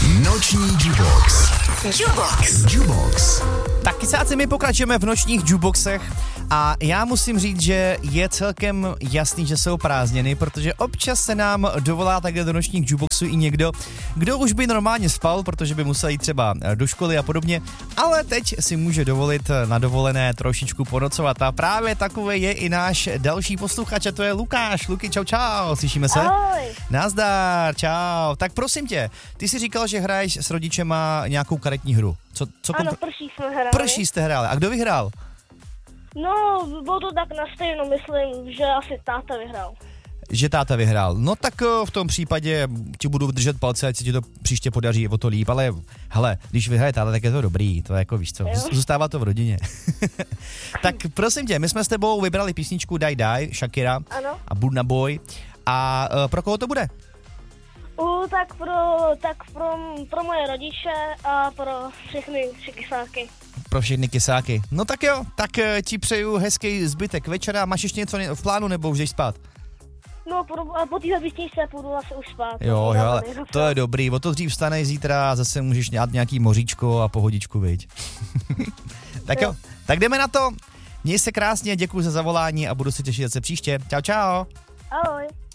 Noční Jubox. Jubox. Tak kysáci, my pokračujeme v nočních jukeboxech a já musím říct, že je celkem jasný, že jsou prázdniny, protože občas se nám dovolá takhle do nočních jukeboxů i někdo, kdo už by normálně spal, protože by musel jít třeba do školy a podobně, ale teď si může dovolit na dovolené trošičku ponocovat a právě takový je i náš další posluchač a to je Lukáš. Luky, čau, slyšíme se? Ahoj. Nazdar, čau. Tak prosím tě, ty jsi říkal, že hraješ s rodičema nějakou karetní hru. Ano, prší jsme hráli. Prší jste hráli. A kdo vyhrál? No, bylo to tak na stejno, myslím, že asi táta vyhrál. Že táta vyhrál. No tak v tom případě ti budu držet palce, ať se ti to příště podaří o to líp, ale hele, když vyhraje táta, tak je to dobrý, to je jako víš co, zůstává to v rodině. Tak prosím tě, my jsme s tebou vybrali písničku Die Die, Shakira a Burna Boy a pro koho to bude? Tak pro moje rodiče a pro všechny kysáky. Pro všechny kysáky. No tak jo, tak ti přeju hezký zbytek večera. Máš ještě něco v plánu nebo už jdeš spát? No, po téhle písničce půjdu asi už spát. Jo, ale to je dobrý. O to dřív vstaneš zítra a zase můžeš dát nějaký moříčko a pohodičku, viď? Tak jo, tak jdeme na to. Měj se krásně, děkuji za zavolání a budu se těšit zase příště. Čau, čau. Ahoj.